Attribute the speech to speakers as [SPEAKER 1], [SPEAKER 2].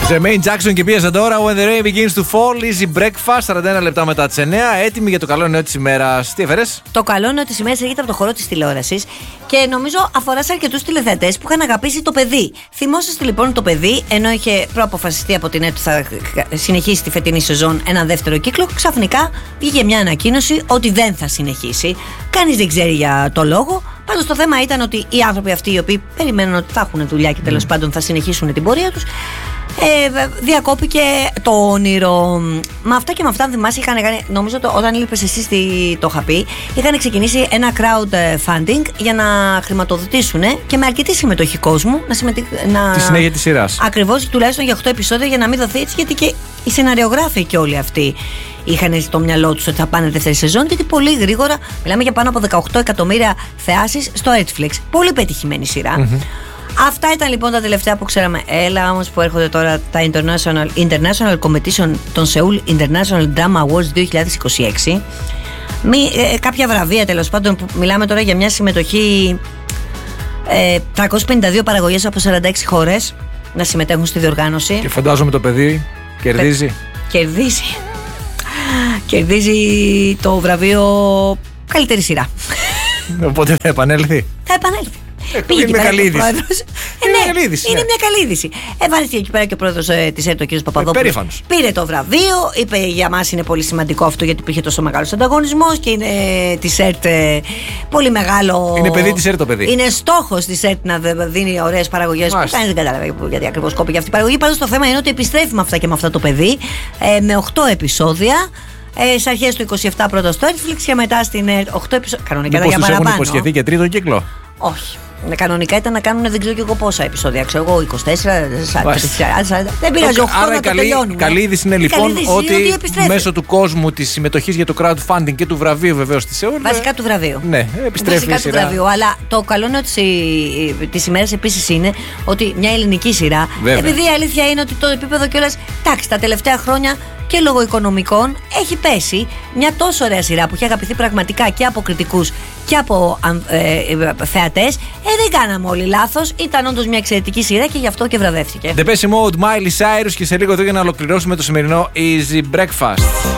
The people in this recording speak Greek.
[SPEAKER 1] Jermaine Jackson και Pia Zadora, When the Rain Begins to Fall, Easy Breakfast, 41 λεπτά μετά τις 9, έτοιμοι για το καλό νέο της ημέρας. Τι έφερες?
[SPEAKER 2] Το καλό νέο της ημέρας έρχεται από το χώρο της τηλεόρασης και νομίζω αφορά σε αρκετούς τηλεθεατές που είχαν αγαπήσει το παιδί. Θυμόσαστε λοιπόν το παιδί, ενώ είχε προαποφασιστεί από την ΕΡΤ θα συνεχίσει τη φετινή σεζόν ένα δεύτερο κύκλο, ξαφνικά βγήκε μια ανακοίνωση ότι δεν θα συνεχίσει. Κανείς δεν ξέρει για το λόγο. Πάντως το θέμα ήταν ότι οι άνθρωποι αυτοί οι οποίοι περιμένουν ότι θα έχουν δουλειά και τέλος πάντων θα συνεχίσουν την πορεία τους, διακόπηκε το όνειρο. Με αυτά και με αυτά, αν θυμάσαι, είχαν κάνει, νομίζω όταν λείπες εσύ το είχα πει, είχαν ξεκινήσει ένα crowdfunding για να χρηματοδοτήσουν και με αρκετή συμμετοχή κόσμου
[SPEAKER 1] τη συνέχεια της σειράς.
[SPEAKER 2] Ακριβώς, τουλάχιστον για 8 επεισόδια, για να μην δοθεί έτσι, γιατί και οι σεναριογράφοι και όλοι αυτοί είχαν στο μυαλό τους ότι θα πάνε δεύτερη σεζόν, γιατί πολύ γρήγορα, μιλάμε για πάνω από 18 εκατομμύρια θεάσεις στο Netflix. Πολύ πετυχημένη σειρά. Αυτά ήταν λοιπόν τα τελευταία που ξέραμε. Έλα όμως που έρχονται τώρα τα International Competition των Seoul International Drama Awards 2026. Κάποια βραβεία τέλος πάντων, που μιλάμε τώρα για μια συμμετοχή 352 παραγωγές από 46 χώρες να συμμετέχουν στη διοργάνωση.
[SPEAKER 1] Και φαντάζομαι το παιδί κερδίζει.
[SPEAKER 2] Κερδίζει το βραβείο καλύτερη σειρά.
[SPEAKER 1] Οπότε θα επανέλθει.
[SPEAKER 2] Θα επανέλθει.
[SPEAKER 1] Είναι μια καλή είδηση.
[SPEAKER 2] Είναι μια καλή είδηση. Βάλθηκε εκεί πέρα και ο πρόεδρος της ΕΡΤ, ο κ. Παπαδόπουλος. Πήρε το βραβείο. Είπε για μας είναι πολύ σημαντικό αυτό, γιατί υπήρχε τόσο μεγάλος ανταγωνισμός και είναι της ΕΡΤ πολύ μεγάλο.
[SPEAKER 1] Είναι παιδί της ΕΡΤ το παιδί.
[SPEAKER 2] Είναι στόχος της ΕΡΤ να δίνει ωραίες παραγωγές. Που κανείς δεν κατάλαβε γιατί ακριβώς κόπηκε αυτή η παραγωγή. Πάντως το θέμα είναι ότι επιστρέφει με αυτά και με αυτά το παιδί με 8 επεισόδια. Σε αρχές του 27 πρώτα στο Netflix και μετά στην 8 επεισόδια. Κανονικά ήταν για παραπάνω.
[SPEAKER 1] Έχουν υποσχεθεί και τρίτο κύκλο.
[SPEAKER 2] Όχι. Κανονικά ήταν να κάνουν δεν ξέρω και εγώ πόσα επεισόδια. Ξέρω εγώ 24, 40. Δεν πειράζει, 8 να το τελειώνουμε.
[SPEAKER 1] Καλή είδηση είναι λοιπόν ότι μέσω του κόσμου της συμμετοχής για το crowdfunding και του βραβείου βεβαίως της Seoul.
[SPEAKER 2] Βασικά του βραβείου.
[SPEAKER 1] Ναι, επιστρέφει η σειρά. Του βραβείου.
[SPEAKER 2] Αλλά το καλό νέο της ημέρας επίσης είναι ότι μια ελληνική σειρά. Βέβαια. Επειδή η αλήθεια είναι ότι το επίπεδο κιόλας. Εντάξει, τα τελευταία χρόνια και λόγω οικονομικών έχει πέσει μια τόσο ωραία σειρά που έχει αγαπηθεί πραγματικά και από κριτικούς και από θεατές. Δεν κάναμε όλοι λάθος. Ήταν όντως μια εξαιρετική σειρά και γι' αυτό και βραβεύτηκε.
[SPEAKER 1] Depeche Mode, Miley Cyrus και σε λίγο εδώ για να ολοκληρώσουμε το σημερινό Easy Breakfast.